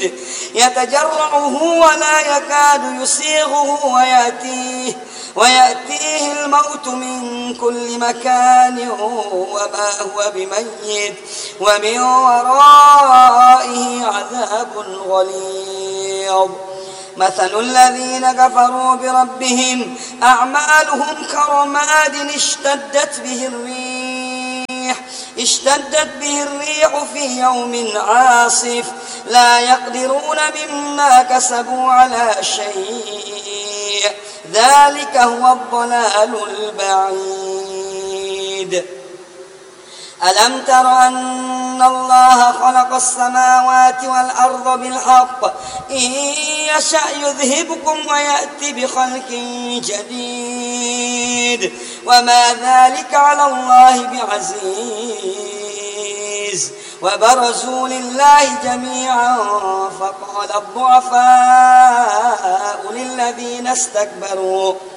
شديد يتجرعه ولا يكاد يسيغه ويأتيه الموت من كل مكان وما هو بميت ومن ورائه عذاب غليظ. مثل الذين كفروا بربهم أعمالهم كرماد اشتدت به الريح في يوم عاصف لا يقدرون مما كسبوا على شيء ذلك هو الضلال البعيد. ألم تر أن الله خلق السماوات والأرض بالحق إن يشأ يذهبكم ويأتي بخلق جديد وما ذلك على الله بعزيز. وبرزوا لله جميعا فقال الضعفاء للذين استكبروا